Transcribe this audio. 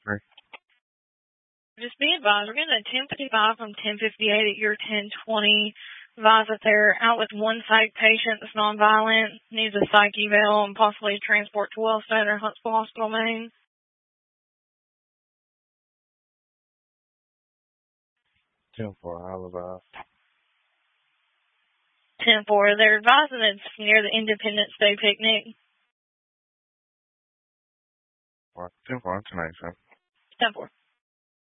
Right. Just be advised, we're getting a 1055 from 1058 at your 1020. Advise that they're out with one psych patient that's nonviolent, needs a psych eval, and possibly transport to Wellstate or Huntsville Hospital, Maine. 10-4, I'll advise. 10-4, they're advising it's near the Independence Day picnic. 10-4, tonight, sir. 10-4.